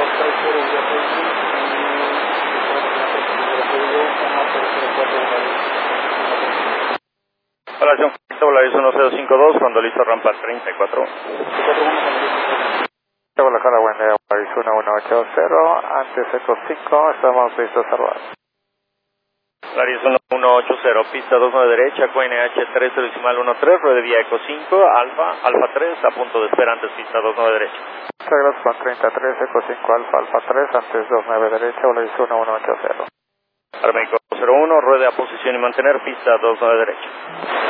Relación Volaris 1052, cuando listo rampa 34. Guadalajara, buen día, Volaris 1180, antes Eco 5, estamos listos a salvar. Volaris 1180, pista 29 derecha, QNH 3013, ruede vía Eco 5, Alfa 3, a punto de espera antes pista 29 derecha. Muchas gracias, Juan 33, Eco 5, Alfa 3, antes 29 derecha, Volaris 1180. Armeico 01, ruede a posición y mantener, pista 29 derecha.